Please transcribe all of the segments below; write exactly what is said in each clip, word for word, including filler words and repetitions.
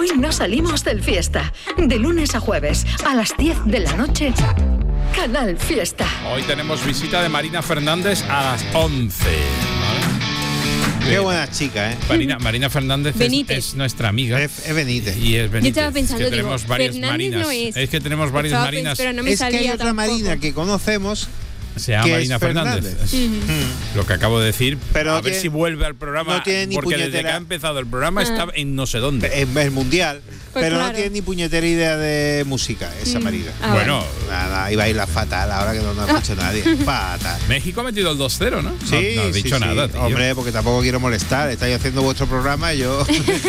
Hoy no salimos del Fiesta. De lunes a jueves, a las diez de la noche, Canal Fiesta. Hoy tenemos visita de Marina Fernández a las once. ¿Vale? Qué buena chica, ¿eh? Marina, Marina Fernández es, es nuestra amiga. Es, es Benítez. Y es Benítez. Yo estaba pensando, es que tenemos digo, varias Fernández Marinas. no es. Es que tenemos varias Estaba Marinas. Pero no me es que hay otra tampoco. Marina que conocemos. Se llama que Marina es Fernández. Fernández. Mm. Lo que acabo de decir. Pero a ver tiene, si vuelve al programa. No tiene ni porque puñetera. desde que ha empezado el programa Ah. está en no sé dónde. Es el mundial. Pues pero claro. no tiene ni puñetera idea de música, esa Mm. Marina. Ah, bueno, Nada, iba a ir la fatal ahora que no nos escucha nadie. Fatal. México ha metido el dos cero, ¿no? Sí, no, no has sí, dicho sí. nada, tío. Hombre, porque tampoco quiero molestar. Estáis haciendo vuestro programa y yo.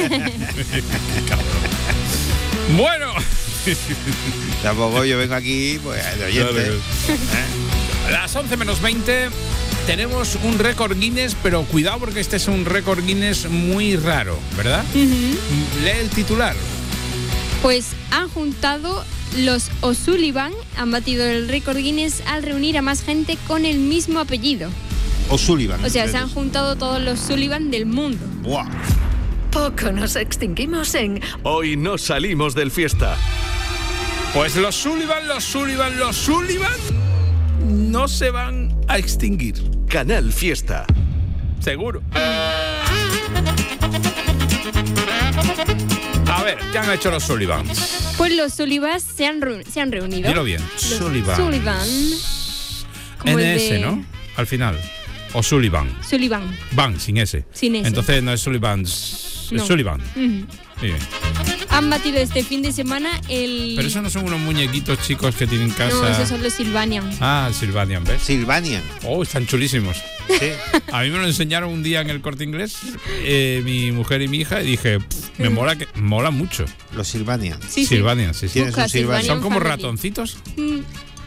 Bueno. Tampoco yo vengo aquí, pues, de oyente. Claro. ¿Eh? A las once menos veinte tenemos un récord Guinness, pero cuidado porque este es un récord Guinness muy raro, ¿verdad? Ujú. Lee el titular. Pues han juntado los O'Sullivan, han batido el récord Guinness al reunir a más gente con el mismo apellido. O'Sullivan. O sea, se han juntado todos los Sullivan del mundo. Buah. Poco nos extinguimos en Hoy no salimos del Fiesta. Pues los Sullivan, los Sullivan, los Sullivan no se van a extinguir. Canal Fiesta. Seguro. A ver, ¿qué han hecho los Sullivan? Pues los Sullivan se han, reu- se han reunido. Dilo bien. Los Sullivan. Sullivan. Como el N S, de- ¿no? Al final. O Sullivan. Sullivan. Van, sin S. Sin S. Entonces no es Sullivan, es No. Sullivan. Ujú. Sí. Han batido este fin de semana el... Pero esos no son unos muñequitos chicos que tienen casa. No, esos son los Sylvanian. Ah, Sylvanian, ¿ves? Silvania. Oh, están chulísimos. Sí. A mí me lo enseñaron un día en el Corte Inglés, eh, mi mujer y mi hija, y dije, "Pff, me mola que mola mucho. Los Silvania. Sí, sí. Sylvanian, sí, sí. Tienes Busca un Sylvanian. Sylvanian Son como Family. ratoncitos, Mm,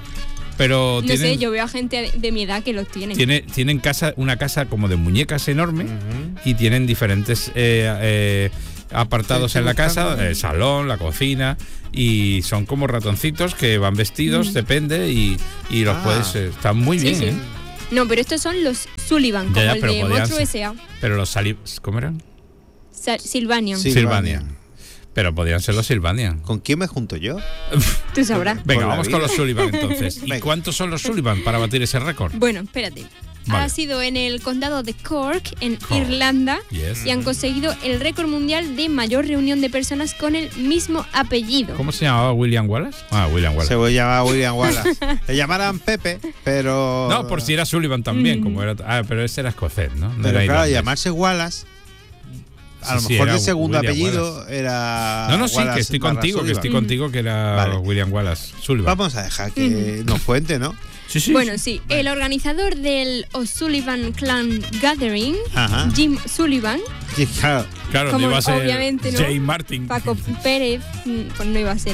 pero No tienen, sé, yo veo a gente de mi edad que los tiene. tiene, tienen casa, una casa como de muñecas enorme y tienen diferentes eh, eh, apartados Estoy en la casa, buscando. el salón, la cocina, y son como ratoncitos que van vestidos, depende, y, y los Ah. puedes... eh, están muy Sí, bien, sí. ¿eh? No, pero estos son los Sullivan, Ya, como ya, el pero de podían Monstruo ser- S A. Pero los sali... ¿Cómo eran? Sa- Sylvanian. Sí. Sylvania. Sylvania. Pero podrían ser los Sylvania. ¿Con quién me junto yo? Tú sabrás. Venga, Por la vamos con vida. los Sullivan entonces. ¿Y Venga. cuántos son los Sullivan para batir ese récord? Bueno, espérate. Vale. Ha sido en el condado de Cork, en Cork. Irlanda, Yes. y han conseguido el récord mundial de mayor reunión de personas con el mismo apellido. ¿Cómo se llamaba William Wallace? Ah, William Se Wallace. voy a llamar William Wallace. Le llamaran Pepe, pero. No, por si era Sullivan también, Mm. como era. Ah, pero ese era escocés, ¿no? No Pero era claro, irlandés. llamarse Wallace. A Sí, lo sí, mejor era de segundo William apellido Wallace. era. No, no, sí, Wallace que estoy barra contigo, que Sullivan. estoy contigo, que era Vale. William Wallace Sullivan. Vamos a dejar que nos cuente, ¿no? Sí, sí. Bueno, sí, el organizador del O'Sullivan Clan Gathering, Ajá. Jim Sullivan, Sí, claro. Claro, como no iba a ser obviamente, ¿no? Jane Martin. Paco Pérez, mm, pues no iba a ser,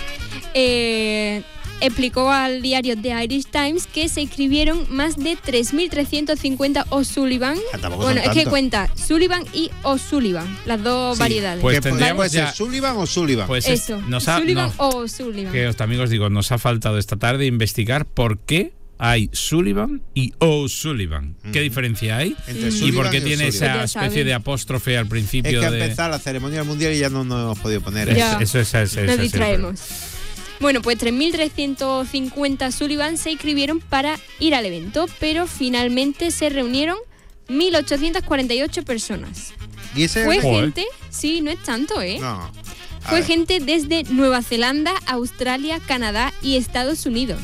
eh, explicó al diario The Irish Times que se inscribieron más de tres mil trescientos cincuenta O'Sullivan. Ah, tampoco Bueno, son es que tantos. cuenta Sullivan y O'Sullivan, las dos Sí. variedades. Pues ¿Qué puede- tendríamos puede ser ya- Sullivan o Sullivan? Pues es- Eso, nos ha, Sullivan no, o O'Sullivan. que también os digo, nos ha faltado esta tarde investigar por qué hay Sullivan y O'Sullivan. ¿Qué Mm. diferencia hay? Entre ¿Y Sullivan por qué tiene O'Sullivan. esa Ya especie saben. de apóstrofe al Es principio que ha de... empezado la ceremonia mundial y ya no nos hemos podido poner. Es- ¿eh? Ya. Eso es, es- es- Nos es- distraemos. Bueno, pues tres mil trescientos cincuenta Sullivan se inscribieron para ir al evento, pero finalmente se reunieron mil ochocientas cuarenta y ocho personas. ¿Y ese Fue Joder. gente, sí, no es tanto, ¿eh? No. A Fue ver. gente desde Nueva Zelanda, Australia, Canadá y Estados Unidos.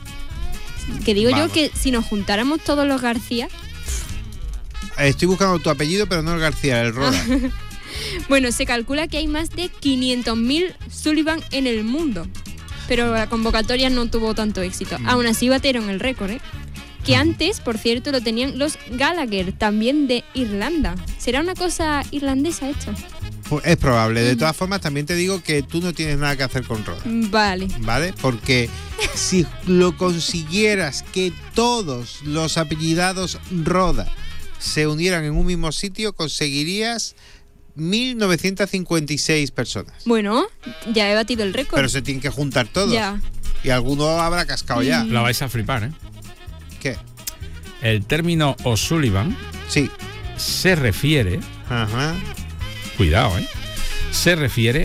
Que digo Vamos. yo que si nos juntáramos todos los García, Estoy buscando tu apellido, pero no el García, el Roda. bueno, se calcula que hay más de quinientos mil Sullivan en el mundo. Pero la convocatoria no tuvo tanto éxito. Mm. Aún así batieron el récord, ¿eh? Que antes, por cierto, lo tenían los Gallagher, también de Irlanda. ¿Será una cosa irlandesa esto? Pues es probable. De todas formas, también te digo que tú no tienes nada que hacer con Roda. Vale. ¿Vale? Porque si lo consiguieras que todos los apellidados Roda se unieran en un mismo sitio, conseguirías mil novecientos cincuenta y seis personas. Bueno, ya he batido el récord. Pero se tienen que juntar todos. Ya. Y alguno habrá cascado ya. La vais a flipar, ¿eh? ¿Qué? El término O'Sullivan Sí. se refiere, Ajá. cuidado, ¿eh? Se refiere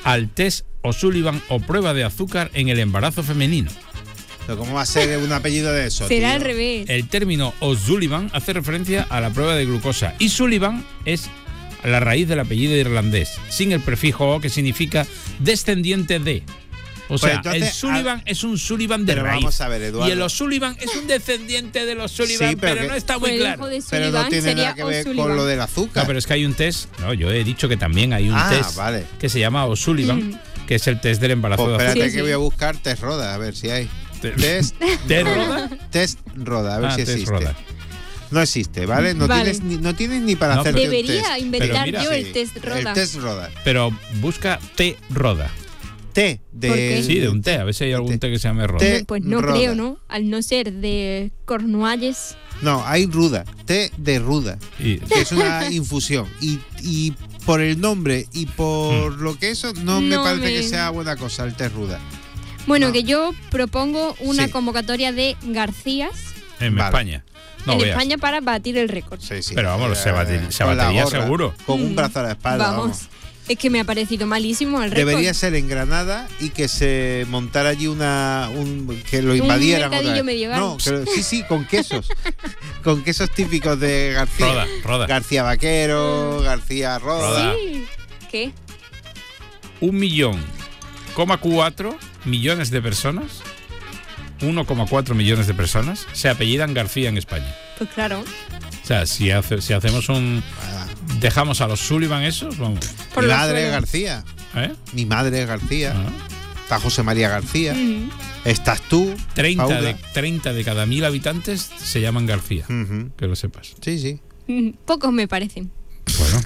al test O'Sullivan o prueba de azúcar en el embarazo femenino. ¿Pero cómo va a ser un apellido de eso? Será tío? al revés. El término O'Sullivan hace referencia a la prueba de glucosa y Sullivan es la raíz del apellido irlandés, sin el prefijo O, que significa descendiente de. O Pues sea, entonces, el Sullivan a- es un Sullivan de Pero raíz. vamos a ver, Eduardo. Y el O'Sullivan es un descendiente de los Sullivan, Sí, pero pero, que- no está Pues muy el claro. hijo de Pero Sullivan no tiene sería nada que ver O'Sullivan. con lo del azúcar. No, pero es que hay un test. No, yo he dicho que también hay un Ah, test vale. que se llama O'Sullivan, Mm. que es el test del embarazo Pues de espérate azúcar. Sí, que sí. voy a buscar test Roda, a ver si hay. Te- Test, ¿Te roda? test Roda, a ver Ah, si test existe. Roda. No existe, ¿vale? No, Vale. Tienes, ni, no tienes ni para No, hacerte un Debería test. inventar mira, yo Sí, el test Roda. El test Roda. Pero busca T roda. T de... ¿Por qué? Sí, de un té. A ver si hay algún té que se llame roda. Té. Pues no Roda. creo, ¿no? Al no ser de Cornualles. No, hay Ruda. T de Ruda. Y- Que es una infusión. Y, y por el nombre y por Hmm. lo que eso, no, me No parece me- que sea buena cosa el test Ruda. Bueno, No. que yo propongo una Sí. convocatoria de Garcías en Vale. España. No en veas. España para batir el récord. Sí, sí. Pero vamos, se bati- se con la batería gorra, seguro. Con un Mm. brazo a la espalda. Vamos. vamos. Es que me ha parecido malísimo el récord. Debería ser en Granada y que se montara allí una un, que lo invadieran otra mercadillo vez. medieval. No, que- sí, sí, con quesos. Con quesos típicos de García. Roda, roda. García Vaquero, García Roda. Roda. Sí. ¿Qué? Un millón, coma cuatro millones de personas, uno coma cuatro millones de personas se apellidan García en España. Pues claro. O sea, si, hace- si hacemos un... Ah, Dejamos a los Sullivan esos, vamos. Por mi los madre es suelos. García. ¿Eh? Mi madre es García. Ah. Está José María García. Ujú. Estás tú. treinta, Paula. de, treinta de cada mil habitantes se llaman García. Ujú. Que lo sepas. Sí, sí. Ujú. Pocos me parecen. Bueno.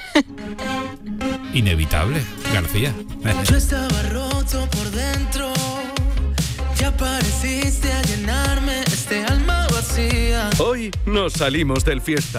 Inevitable, García. Yo estaba roto por dentro, ya pareciste a llenarme este alma vacía. Hoy nos salimos del fiesta.